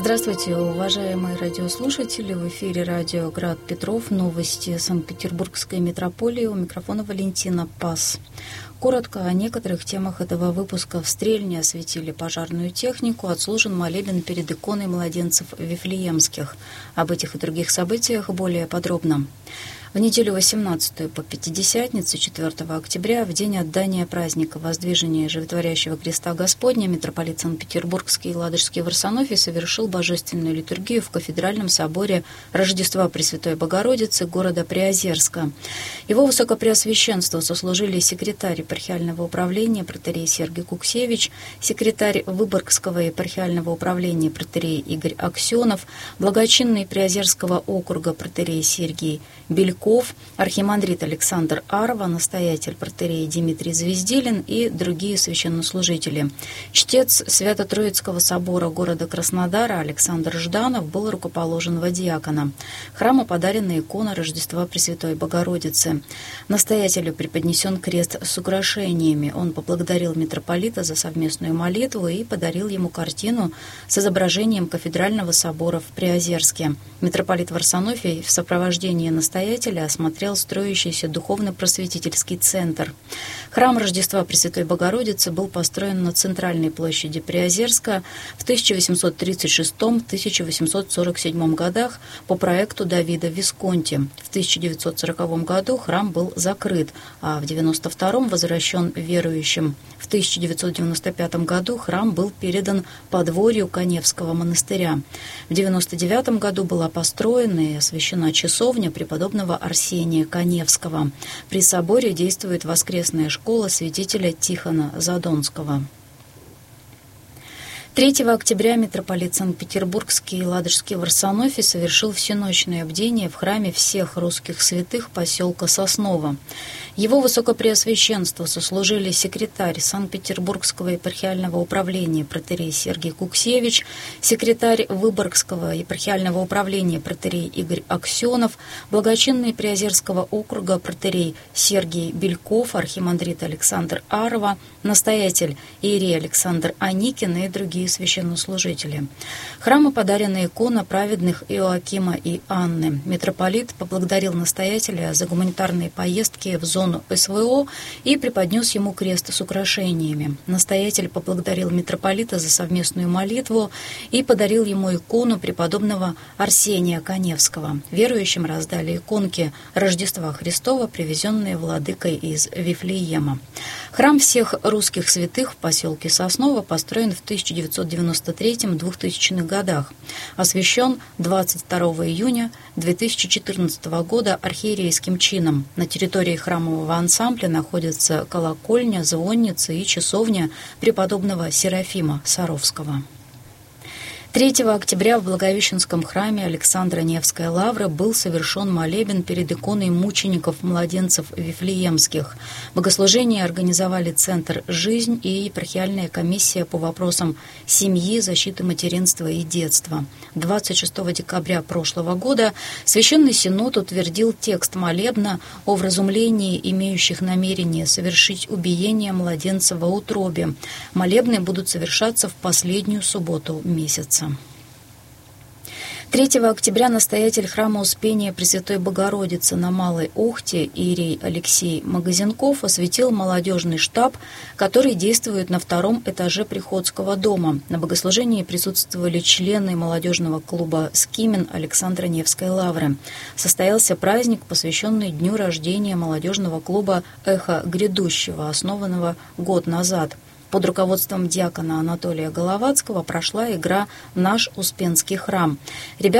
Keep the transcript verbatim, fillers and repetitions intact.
Здравствуйте, уважаемые радиослушатели. В эфире радио «Град Петров». Новости Санкт-Петербургской метрополии. У микрофона Валентина Пас. Коротко о некоторых темах этого выпуска. В Стрельне осветили пожарную технику, отслужен молебен перед иконой младенцев Вифлеемских. Об этих и других событиях более подробно. В неделю восемнадцатую по Пятидесятницу, четвёртого октября, в день отдания праздника Воздвижения Животворящего Креста Господня, митрополит Санкт-Петербургский и Ладожский Варсонофий совершил божественную литургию в кафедральном соборе Рождества Пресвятой Богородицы города Приозерска. Его высокопреосвященство сослужили секретарь епархиального управления протоиерей Сергий Куксевич, секретарь Выборгского епархиального управления протоиерей Игорь Аксенов, благочинный Приозерского округа протоиерей Сергий Бельков, архимандрит Александр Арва, настоятель протоиерей Дмитрий Звезделин и другие священнослужители. Чтец Свято-Троицкого собора города Краснодара Александр Жданов был рукоположен во диакона. Храму подарена икона Рождества Пресвятой Богородицы. Настоятелю преподнесен крест с украшениями. Он поблагодарил митрополита за совместную молитву и подарил ему картину с изображением кафедрального собора в Приозерске. Митрополит Варсонофий в сопровождении настоятеля осмотрел строящийся духовно-просветительский центр. Храм Рождества Пресвятой Богородицы был построен на центральной площади Приозерска в тысяча восемьсот тридцать шестом — тысяча восемьсот сорок седьмом годах по проекту Давида Висконти. В тысяча девятьсот сороковом году храм был закрыт, а в девяносто втором возвращен верующим. В тысяча девятьсот девяносто пятом году храм был передан подворью Каневского монастыря. В девяносто девятом году была построена и освящена часовня преподобного Арсения Каневского. При соборе действует воскресная школа святителя Тихона Задонского. третьего октября митрополит Санкт-Петербургский и Ладожский Варсонофий совершил всеночное бдение в храме всех русских святых поселка Сосново. Его высокопреосвященство сослужили секретарь Санкт-Петербургского епархиального управления протоиерей Сергий Куксевич, секретарь Выборгского епархиального управления протоиерей Игорь Аксенов, благочинный Приозерского округа протоиерей Сергий Бельков, архимандрит Александр Арва, настоятель иерей Александр Аникин и другие священнослужители. Храму подарена икона праведных Иоакима и Анны. Митрополит поблагодарил настоятеля за гуманитарные поездки в зону СВО и преподнес ему крест с украшениями. Настоятель поблагодарил митрополита за совместную молитву и подарил ему икону преподобного Арсения Каневского. Верующим раздали иконки Рождества Христова, привезенные владыкой из Вифлеема. Храм всех русских святых в поселке Сосново построен в тысяча девятьсот девяносто третьем — двухтысячных годах. Освящен двадцать второго июня две тысячи четырнадцатого года архиерейским чином. На территории храмового ансамбля находятся колокольня, звонница и часовня преподобного Серафима Саровского. третьего октября в Благовещенском храме Александра Невской лавры был совершен молебен перед иконой мучеников младенцев Вифлеемских. Богослужение организовали Центр «Жизнь» и епархиальная комиссия по вопросам семьи, защиты материнства и детства. двадцать шестого декабря прошлого года Священный Синод утвердил текст молебна о вразумлении имеющих намерение совершить убиение младенца во утробе. Молебны будут совершаться в последнюю субботу месяца. третьего октября настоятель храма Успения Пресвятой Богородицы на Малой Охте иерей Алексей Магазинков осветил молодежный штаб, который действует на втором этаже Приходского дома. На богослужении присутствовали члены молодежного клуба «Скимен» Александра Невской лавры. Состоялся праздник, посвященный дню рождения молодежного клуба «Эхо грядущего», основанного год назад. Под руководством диакона Анатолия Головацкого прошла игра «Наш Успенский храм». Ребята